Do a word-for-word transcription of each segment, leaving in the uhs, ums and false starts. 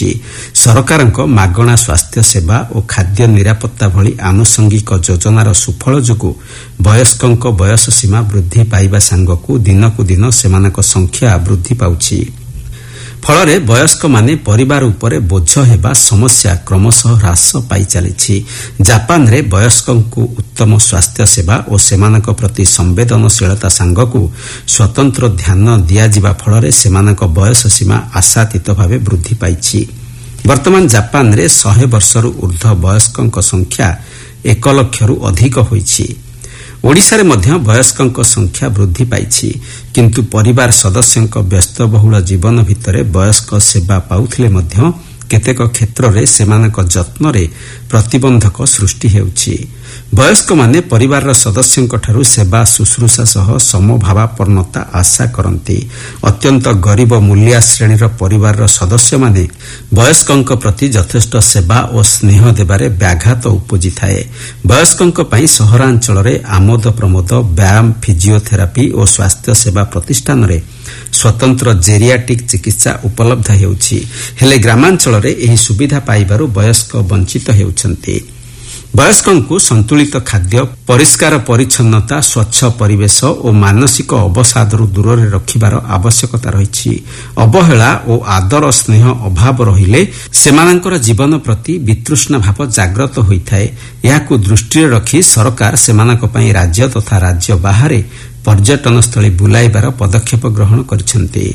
କରାଯାଉଛି। ସରକାରଙ୍କ ମାଗଣା ସ୍ୱାସ୍ଥ୍ୟ ସେବା ଓ ଖାଦ୍ୟ ନିରାପତ୍ତା ଭଳି ଆନୁଷଙ୍ଗିକ ଯୋଜନାର ସୁଫଳ ଯୋଗୁଁ ବୟସ୍କଙ୍କ ବୟସ ସୀମା ବୃଦ୍ଧି ପାଇବା ସାଙ୍ଗକୁ ଦିନକୁ ଦିନ ସେମାନଙ୍କ ସଂଖ୍ୟା ବୃଦ୍ଧି ପାଉଛି। ଫଳରେ ବୟସ୍କମାନେ ପରିବାର ଉପରେ ବୋଝ ହେବା ସମସ୍ୟା କ୍ରମଶଃ ହ୍ରାସ ପାଇ ଚାଲିଛି। ଜାପାନରେ ବୟସ୍କଙ୍କୁ ଉତ୍ତମ ସ୍ୱାସ୍ଥ୍ୟ ସେବା ଓ ସେମାନଙ୍କ ପ୍ରତି ସମ୍ବେଦନଶୀଳତା ସାଙ୍ଗକୁ ସ୍ୱତନ୍ତ୍ର ଧ୍ୟାନ ଦିଆଯିବା ଫଳରେ ସେମାନଙ୍କ ବୟସ ସୀମା ଆଶାତୀତ ଭାବେ ବୃଦ୍ଧି ପାଇଛି। ବର୍ତ୍ତମାନ ଜାପାନରେ ଶହେ ବର୍ଷରୁ ଉର୍ଦ୍ଧ୍ୱ ବୟସ୍କଙ୍କ ସଂଖ୍ୟା ଏକ ଲକ୍ଷରୁ ଅଧିକ ହୋଇଛି। ଓଡ଼ିଶାରେ ମଧ୍ୟ ବୟସ୍କଙ୍କ ସଂଖ୍ୟା ବୃଦ୍ଧି ପାଇଛି, କିନ୍ତୁ ପରିବାର ସଦସ୍ୟଙ୍କ ବ୍ୟସ୍ତବହୁଳ ଜୀବନ ଭିତରେ ବୟସ୍କ ସେବା ପାଉଥିଲେ ମଧ୍ୟ କେତେକ କ୍ଷେତ୍ରରେ ସେମାନଙ୍କ ଯତ୍ନରେ ପ୍ରତିବନ୍ଧକ ସୃଷ୍ଟି ହେଉଛି। ବୟସ୍କମାନେ ପରିବାରର ସଦସ୍ୟଙ୍କଠାରୁ ସେବା ଶୁଶ୍ରୂଷା ସହ ସମଭାବାପନ୍ନତା ଆଶା କରନ୍ତି। ଅତ୍ୟନ୍ତ ଗରିବ ମୂଲିଆ ଶ୍ରେଣୀର ପରିବାରର ସଦସ୍ୟମାନେ ବୟସ୍କଙ୍କ ପ୍ରତି ଯଥେଷ୍ଟ ସେବା ଓ ସ୍ନେହ ଦେବାରେ ବ୍ୟାଘାତ ଉପୁଜିଥାଏ। ବୟସ୍କଙ୍କ ପାଇଁ ସହରାଞ୍ଚଳରେ ଆମୋଦ ପ୍ରମୋଦ, ବ୍ୟାୟାମ, ଫିଜିଓଥେରାପି ଓ ସ୍ୱାସ୍ଥ୍ୟ ସେବା ପ୍ରତିଷ୍ଠାନରେ ସ୍ୱତନ୍ତ୍ର ଜେରିଆଟିକ୍ ଚିକିତ୍ସା ଉପଲବ୍ଧ ହେଉଛି। ହେଲେ ଗ୍ରାମାଞ୍ଚଳରେ ଏହି ସୁବିଧା ପାଇବାରୁ ବୟସ୍କ ବଞ୍ଚିତ ହେଉଛନ୍ତି। ବୟସ୍କଙ୍କୁ ସନ୍ତୁଳିତ ଖାଦ୍ୟ, ପରିଷ୍କାର ପରିଚ୍ଛନ୍ନତା, ସ୍ୱଚ୍ଛ ପରିବେଶ ଓ ମାନସିକ ଅବସାଦରୁ ଦୂରରେ ରଖିବାର ଆବଶ୍ୟକତା ରହିଛି। ଅବହେଳା ଓ ଆଦର ସ୍ନେହ ଅଭାବ ରହିଲେ ସେମାନଙ୍କର ଜୀବନ ପ୍ରତି ବିତୃଷ୍ଣା ଭାବ ଜାଗ୍ରତ ହୋଇଥାଏ। ଏହାକୁ ଦୃଷ୍ଟିରେ ରଖି ସରକାର ସେମାନଙ୍କ ପାଇଁ ରାଜ୍ୟ ତଥା ରାଜ୍ୟ ବାହାରେ ପର୍ଯ୍ୟଟନସ୍ଥଳୀ ବୁଲାଇବାର ପଦକ୍ଷେପ ଗ୍ରହଣ କରିଛନ୍ତି।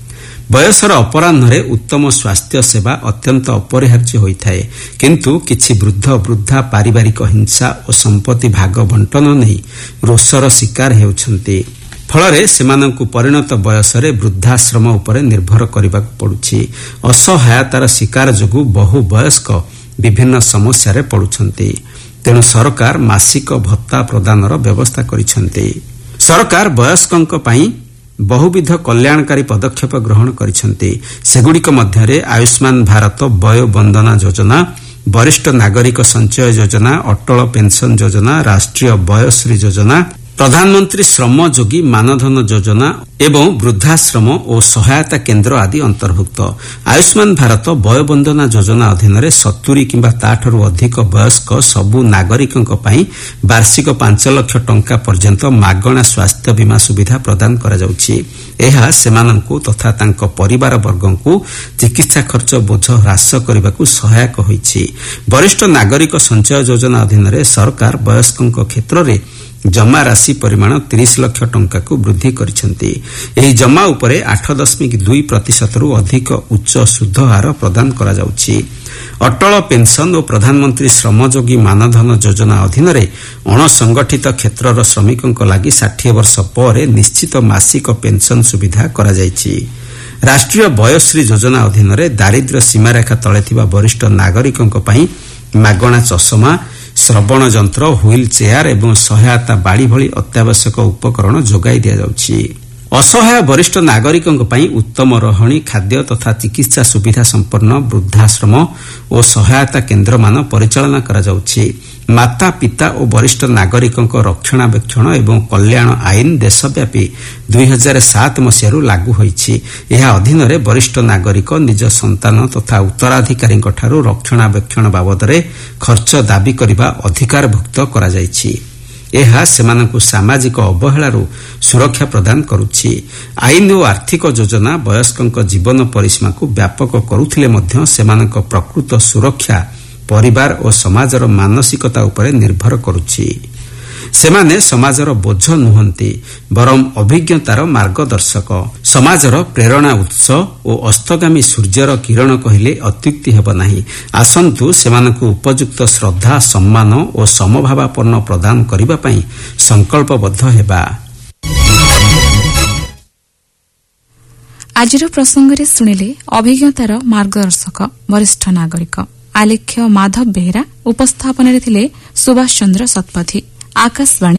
ବୟସର ଅପରାହ୍ନରେ ଉତ୍ତମ ସ୍ୱାସ୍ଥ୍ୟ ସେବା ଅତ୍ୟନ୍ତ ଅପରିହାର୍ଯ୍ୟ ହୋଇଥାଏ, କିନ୍ତୁ କିଛି ବୃଦ୍ଧ ବୃଦ୍ଧା ପାରିବାରିକ ହିଂସା ଓ ସମ୍ପତ୍ତି ଭାଗ ବଣ୍ଟନ ନେଇ ରୋଷର ଶିକାର ହେଉଛନ୍ତି। ଫଳରେ ସେମାନଙ୍କୁ ପରିଣତ ବୟସରେ ବୃଦ୍ଧାଶ୍ରମ ଉପରେ ନିର୍ଭର କରିବାକୁ ପଡୁଛି। ଅସହାୟତାର ଶିକାର ଯୋଗୁଁ ବହୁ ବୟସ୍କ ବିଭିନ୍ନ ସମସ୍ୟାରେ ପଡୁଛନ୍ତି। ତେଣୁ ସରକାର ମାସିକ ଭତ୍ତା ପ୍ରଦାନର ବ୍ୟବସ୍ଥା କରିଛନ୍ତି। ସରକାର ବୟସ୍କଙ୍କ ପାଇଁ ବହୁବିଧ କଲ୍ୟାଣକାରୀ ପଦକ୍ଷେପ ଗ୍ରହଣ କରିଛନ୍ତି। ସେଗୁଡ଼ିକ ମଧ୍ୟରେ ଆୟୁଷ୍ମାନ ଭାରତ ବୟ ବନ୍ଦନା ଯୋଜନା, ବରିଷ୍ଠ ନାଗରିକ ସଞ୍ଚୟ ଯୋଜନା, ଅଟଳ ପେନ୍ସନ୍ ଯୋଜନା, ରାଷ୍ଟ୍ରୀୟ ବୟଶ୍ରୀ ଯୋଜନା, ପ୍ରଧାନମନ୍ତ୍ରୀ ଶ୍ରମ ଯୋଗୀ ମାନଧନ ଯୋଜନା ଏବଂ ବୃଦ୍ଧାଶ୍ରମ ଓ ସହାୟତା କେନ୍ଦ୍ର ଆଦି ଅନ୍ତର୍ଭୁକ୍ତ। ଆୟୁଷ୍ମାନ ଭାରତ ବୟବନ୍ଦନା ଯୋଜନା ଅଧୀନରେ ସତୁରୀ କିମ୍ବା ତାଠାରୁ ଅଧିକ ବୟସ୍କ ସବୁ ନାଗରିକଙ୍କ ପାଇଁ ବାର୍ଷିକ ପାଞ୍ଚ ଲକ୍ଷ ଟଙ୍କା ପର୍ଯ୍ୟନ୍ତ ମାଗଣା ସ୍ୱାସ୍ଥ୍ୟ ବୀମା ସୁବିଧା ପ୍ରଦାନ କରାଯାଉଛି। ଏହା ସେମାନଙ୍କୁ ତଥା ତାଙ୍କ ପରିବାର ବର୍ଗଙ୍କୁ ଚିକିତ୍ସା ଖର୍ଚ୍ଚ ବୋଝ ହ୍ରାସ କରିବାକୁ ସହାୟକ ହୋଇଛି। ବରିଷ୍ଠ ନାଗରିକ ସଞ୍ଚୟ ଯୋଜନା ଅଧୀନରେ ସରକାର ବୟସ୍କଙ୍କ କ୍ଷେତ୍ରରେ ଜମା ରାଶି ପରିମାଣ ତିରିଶ ଲକ୍ଷ ଟଙ୍କାକୁ ବୃଦ୍ଧି କରିଛନ୍ତି। ଏହି ଜମା ଉପରେ ଆଠ ଦଶମିକ ଦୁଇ ପ୍ରତିଶତରୁ ଅଧିକ ଉଚ୍ଚ ସୁଧ ହାର ପ୍ରଦାନ କରାଯାଉଛି। ଅଟଳ ପେନ୍ସନ୍ ଓ ପ୍ରଧାନମନ୍ତ୍ରୀ ଶ୍ରମଯୋଗୀ ମାନଧନ ଯୋଜନା ଅଧୀନରେ ଅଣସଂଗଠିତ କ୍ଷେତ୍ରର ଶ୍ରମିକଙ୍କ ଲାଗି ଷାଠିଏ ବର୍ଷ ପରେ ନିଶ୍ଚିତ ମାସିକ ପେନ୍ସନ୍ ସୁବିଧା କରାଯାଇଛି। ରାଷ୍ଟ୍ରୀୟ ବୟଶ୍ରୀ ଯୋଜନା ଅଧୀନରେ ଦାରିଦ୍ର୍ୟ ସୀମାରେଖା ତଳେ ଥିବା ବରିଷ୍ଠ ନାଗରିକଙ୍କ ପାଇଁ ମାଗଣା ଚଷମା, ଶ୍ରବଣ ଯନ୍ତ୍ର, ହୁଇଲ୍ ଚେୟାର ଏବଂ ସହାୟତା ବାଡ଼ି ଭଳି ଅତ୍ୟାବଶ୍ୟକ ଉପକରଣ ଯୋଗାଇ ଦିଆଯାଉଛି। ଅସହାୟ ବରିଷ୍ଠ ନାଗରିକଙ୍କ ପାଇଁ ଉତ୍ତମ ରହଣି, ଖାଦ୍ୟ ତଥା ଚିକିତ୍ସା ସୁବିଧା ସମ୍ପନ୍ନ ବୃଦ୍ଧାଶ୍ରମ ଓ ସହାୟତା କେନ୍ଦ୍ରମାନ ପରିଚାଳନା କରାଯାଉଛି। ମାତା ପିତା ଓ ବରିଷ୍ଠ ନାଗରିକଙ୍କ ରକ୍ଷଣାବେକ୍ଷଣ ଏବଂ କଲ୍ୟାଣ ଆଇନ ଦେଶବ୍ୟାପୀ ଦୁଇ ହଜାର ସାତ ମସିହାରୁ ଲାଗୁ ହୋଇଛି। ଏହା ଅଧୀନରେ ବରିଷ୍ଠ ନାଗରିକ ନିଜ ସନ୍ତାନ ତଥା ଉତ୍ତରାଧିକାରୀଙ୍କଠାରୁ ରକ୍ଷଣାବେକ୍ଷଣ ବାବଦରେ ଖର୍ଚ୍ଚ ଦାବି କରିବା ଅଧିକାରଭୁକ୍ତ କରାଯାଇଛି। ଏହା ସେମାନଙ୍କୁ ସାମାଜିକ ଅବହେଳାରୁ ସୁରକ୍ଷା ପ୍ରଦାନ କରୁଛି। ଆଇନ ଓ ଆର୍ଥିକ ଯୋଜନା ବୟସ୍କଙ୍କ ଜୀବନ ପରିସୀମାକୁ ବ୍ୟାପକ କରୁଥିଲେ ମଧ୍ୟ ସେମାନଙ୍କ ପ୍ରକୃତ ସୁରକ୍ଷା ପରିବାର ଓ ସମାଜର ମାନସିକତା ଉପରେ ନିର୍ଭର କରୁଛି। ସେମାନେ ସମାଜର ବୋଝ ନୁହନ୍ତି, ବରଂ ଅଭିଜ୍ଞତାର ମାର୍ଗଦର୍ଶକ, ସମାଜର ପ୍ରେରଣା ଉତ୍ସ ଓ ଅସ୍ତଗାମୀ ସୂର୍ଯ୍ୟର କିରଣ କହିଲେ ଅତ୍ୟୁକ୍ତି ହେବ ନାହିଁ। ଆସନ୍ତୁ ସେମାନଙ୍କୁ ଉପଯୁକ୍ତ ଶ୍ରଦ୍ଧା, ସମ୍ମାନ ଓ ସମଭାବାପନ୍ନ ପ୍ରଦାନ କରିବା ପାଇଁ ସଂକଳ୍ପବଦ୍ଧ ହେବା। ଆଜିର ପ୍ରସଙ୍ଗରେ ଶୁଣିଲେ ଅଭିଜ୍ଞତାର ମାର୍ଗଦର୍ଶକ ବରିଷ୍ଠ ନାଗରିକ ଆଲେଖ୍ୟ ମାଧବ ବେହେରା, ଉପସ୍ଥାପନାରେ ଥିଲେ ସୁଭାଷ ଚନ୍ଦ୍ର ଶତପଥୀ। ଆକାଶବାଣୀ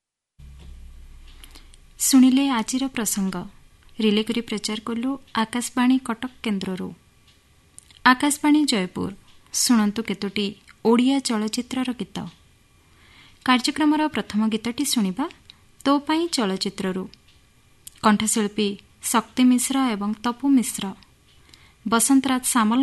ଶୁଣିଲେ ଆଜିର ପ୍ରସଙ୍ଗ ରିଲେ କରି ପ୍ରଚାର କଲୁ ଆକାଶବାଣୀ କଟକ କେନ୍ଦ୍ରରୁ। ଆକାଶବାଣୀ ଜୟପୁର ଶୁଣନ୍ତୁ କେତୋଟି ଓଡ଼ିଆ ଚଳଚ୍ଚିତ୍ରର ଗୀତ। କାର୍ଯ୍ୟକ୍ରମର ପ୍ରଥମ ଗୀତଟି ଶୁଣିବା ତୋ ପାଇଁ ଚଳଚ୍ଚିତ୍ରରୁ। କଣ୍ଠଶିଳ୍ପୀ ଶକ୍ତି ମିଶ୍ର ଏବଂ ତପୁ ମିଶ୍ର। ବସନ୍ତରାଜ ସାମଲ